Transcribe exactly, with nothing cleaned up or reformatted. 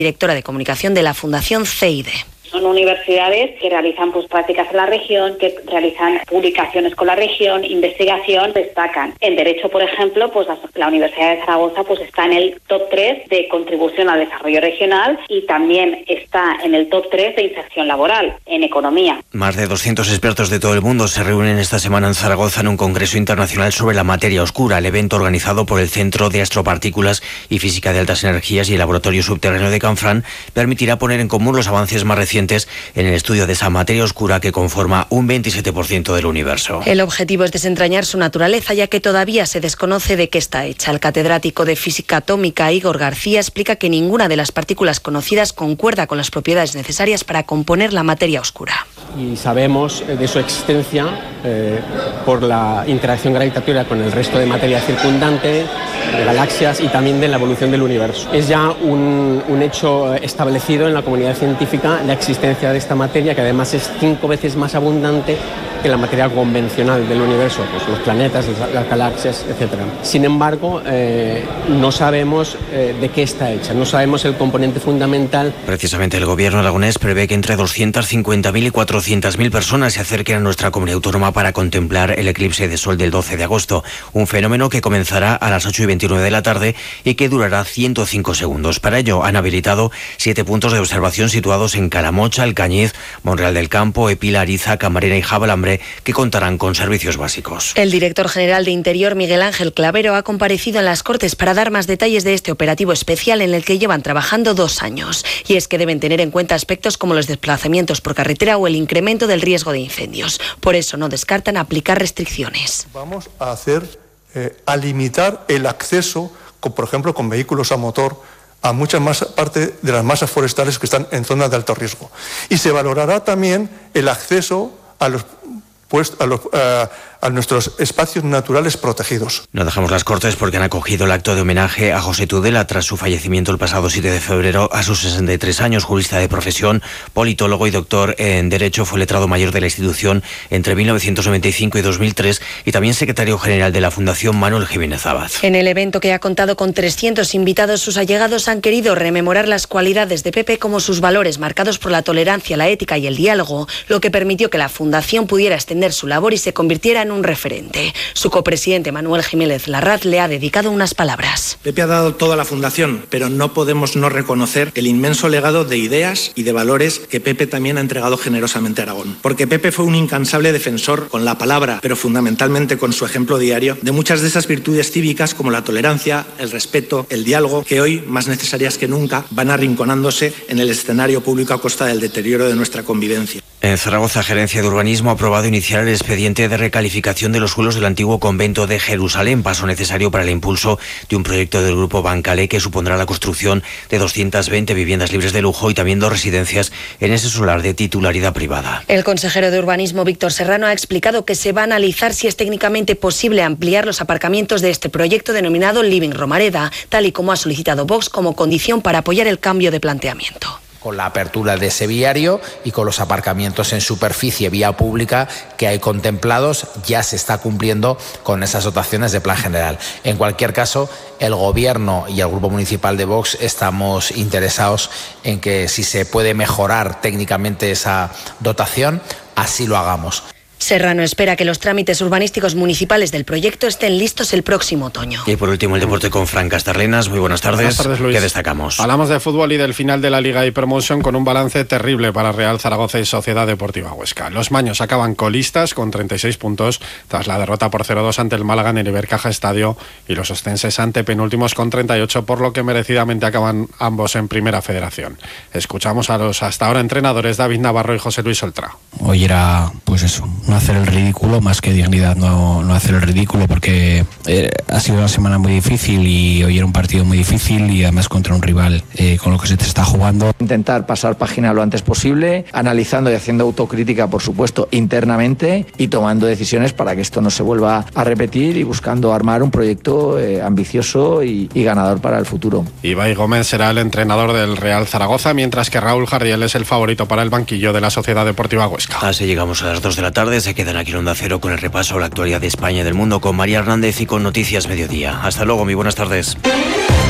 directora de comunicación de la Fundación C I D. Son universidades que realizan pues prácticas en la región, que realizan publicaciones con la región, investigación, destacan. En Derecho, por ejemplo, pues la, la Universidad de Zaragoza pues está en el top tres de contribución al desarrollo regional y también está en el top tres de inserción laboral en economía. Más de doscientos expertos de todo el mundo se reúnen esta semana en Zaragoza en un congreso internacional sobre la materia oscura. El evento, organizado por el Centro de Astropartículas y Física de Altas Energías y el Laboratorio Subterráneo de Canfrán, permitirá poner en común los avances más recientes en el estudio de esa materia oscura que conforma un veintisiete por ciento del universo. El objetivo es desentrañar su naturaleza, ya que todavía se desconoce de qué está hecha. El catedrático de Física Atómica, Igor García, explica que ninguna de las partículas conocidas concuerda con las propiedades necesarias para componer la materia oscura. Y sabemos de su existencia eh, por la interacción gravitatoria con el resto de materia circundante, de galaxias y también de la evolución del universo. Es ya un, un hecho establecido en la comunidad científica la existencia de esta materia, que además es cinco veces más abundante que la materia convencional del universo, pues los planetas, las galaxias, etcétera. Sin embargo, eh, no sabemos eh, de qué está hecha, no sabemos el componente fundamental. Precisamente el gobierno aragonés prevé que entre doscientas cincuenta mil y cuatrocientas mil personas se acerquen a nuestra comunidad autónoma para contemplar el eclipse de sol del doce de agosto, un fenómeno que comenzará a las ocho y veintinueve de la tarde y que durará ciento cinco segundos. Para ello han habilitado siete puntos de observación situados en Calamocha, Alcañiz, Monreal del Campo, Epila, Ariza, Camarera y Jabalambre, que contarán con servicios básicos. El director general de Interior, Miguel Ángel Clavero, ha comparecido en las Cortes para dar más detalles de este operativo especial en el que llevan trabajando dos años. Y es que deben tener en cuenta aspectos como los desplazamientos por carretera o el incremento del riesgo de incendios. Por eso no descartan aplicar restricciones. Vamos a hacer, eh, a limitar el acceso, con, por ejemplo, con vehículos a motor, a mucha más parte de las masas forestales que están en zonas de alto riesgo. Y se valorará también el acceso a los pues a, los, uh, a nuestros espacios naturales protegidos. No dejamos las Cortes porque han acogido el acto de homenaje a José Tudela tras su fallecimiento el pasado siete de febrero a sus sesenta y tres años, jurista de profesión, politólogo y doctor en Derecho. Fue letrado mayor de la institución entre mil novecientos noventa y cinco y dos mil tres y también secretario general de la Fundación Manuel Jiménez Abad. En el evento, que ha contado con trescientos invitados, sus allegados han querido rememorar las cualidades de Pepe, como sus valores marcados por la tolerancia, la ética y el diálogo, lo que permitió que la Fundación pudiera extender su labor y se convirtiera en un referente. Su copresidente Manuel Jiménez Larraz le ha dedicado unas palabras. Pepe ha dado toda la Fundación, pero no podemos no reconocer el inmenso legado de ideas y de valores que Pepe también ha entregado generosamente a Aragón. Porque Pepe fue un incansable defensor con la palabra, pero fundamentalmente con su ejemplo diario, de muchas de esas virtudes cívicas como la tolerancia, el respeto, el diálogo, que hoy, más necesarias que nunca, van arrinconándose en el escenario público a costa del deterioro de nuestra convivencia. En Zaragoza, Gerencia de Urbanismo ha aprobado iniciar el expediente de recalificación de los suelos del antiguo convento de Jerusalén, paso necesario para el impulso de un proyecto del grupo Bancalé que supondrá la construcción de doscientas veinte viviendas libres de lujo y también dos residencias en ese solar de titularidad privada. El consejero de Urbanismo, Víctor Serrano, ha explicado que se va a analizar si es técnicamente posible ampliar los aparcamientos de este proyecto denominado Living Romareda, tal y como ha solicitado Vox como condición para apoyar el cambio de planteamiento. Con la apertura de ese viario y con los aparcamientos en superficie vía pública que hay contemplados, ya se está cumpliendo con esas dotaciones de plan general. En cualquier caso, el Gobierno y el Grupo Municipal de Vox estamos interesados en que, si se puede mejorar técnicamente esa dotación, así lo hagamos. Serrano espera que los trámites urbanísticos municipales del proyecto estén listos el próximo otoño. Y por último, el deporte con Fran Castarlenas. Muy buenas tardes. Buenas tardes, Luis. ¿Qué destacamos? Hablamos de fútbol y del final de la Liga y Promotion con un balance terrible para Real Zaragoza y Sociedad Deportiva Huesca. Los maños acaban colistas con treinta y seis puntos tras la derrota por cero dos ante el Málaga en el Ibercaja Estadio, y los ostenses ante penúltimos con treinta y ocho, por lo que merecidamente acaban ambos en Primera Federación. Escuchamos a los hasta ahora entrenadores David Navarro y José Luis Oltra. Hoy era, pues eso, no hacer el ridículo, más que dignidad, no, no hacer el ridículo, porque eh, ha sido una semana muy difícil y hoy era un partido muy difícil y además contra un rival eh, con lo que se te está jugando. Intentar pasar página lo antes posible, analizando y haciendo autocrítica, por supuesto, internamente, y tomando decisiones para que esto no se vuelva a repetir y buscando armar un proyecto eh, ambicioso y, y ganador para el futuro. Ibai Gómez será el entrenador del Real Zaragoza, mientras que Raúl Jardiel es el favorito para el banquillo de la Sociedad Deportiva Huesca. Así llegamos a las dos de la tarde. Se quedan aquí en Onda Cero con el repaso a la actualidad de España y del mundo con María Hernández y con Noticias Mediodía. Hasta luego, muy buenas tardes.